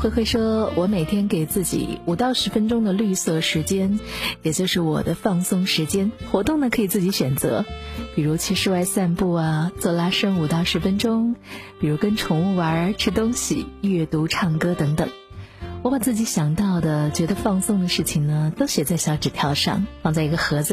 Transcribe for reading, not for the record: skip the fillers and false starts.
慧慧说，我每天给自己5到10分钟的绿色时间，也就是我的放松时间。活动呢可以自己选择，比如去室外散步啊，做拉伸5到10分钟，比如跟宠物玩、吃东西、阅读、唱歌等等。我把自己想到的觉得放松的事情呢，都写在小纸条上，放在一个盒子里。